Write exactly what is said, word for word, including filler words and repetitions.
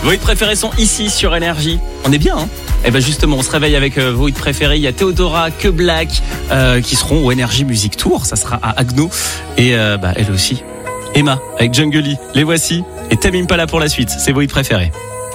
Vos hits préférés sont ici sur Énergie. On est bien, hein? Et ben justement, on se réveille avec euh, vos hits préférés. Il y a Théodora, Que Black, euh, qui seront au Énergie Music Tour. Ça sera à Agno. Et euh, bah, elle aussi. Emma, avec Jungle Lee. Les voici. Et Tame Impala pour la suite. C'est vos hits préférés.